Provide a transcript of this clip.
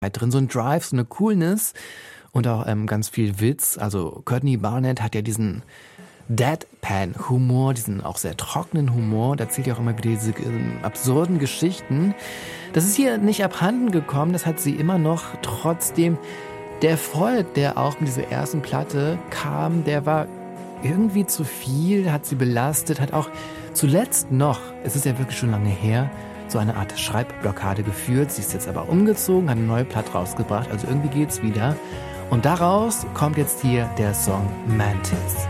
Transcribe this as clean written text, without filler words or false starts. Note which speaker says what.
Speaker 1: drin, so ein Drive, so eine Coolness und auch ganz viel Witz. Also Courtney Barnett hat ja diesen Deadpan-Humor, diesen auch sehr trockenen Humor. Da erzählt ja auch immer wieder diese absurden Geschichten. Das ist hier nicht abhanden gekommen, das hat sie immer noch. Trotzdem, der Erfolg, der auch mit dieser ersten Platte kam, der war irgendwie zu viel, hat sie belastet, hat auch zuletzt noch, es ist ja wirklich schon lange her, so eine Art Schreibblockade geführt. Sie ist jetzt aber umgezogen, hat eine neue Platte rausgebracht, also irgendwie geht's wieder. Und daraus kommt jetzt hier der Song Mantis.